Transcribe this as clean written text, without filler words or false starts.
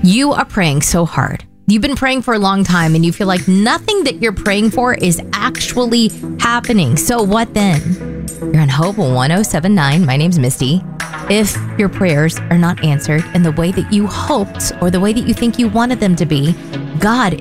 You are praying so hard. You've been praying for a long time and you feel like nothing that you're praying for is actually happening. So what then? You're on Hope 1079. My name's Misty. If your prayers are not answered in the way that you hoped or the way that you think you wanted them to be, God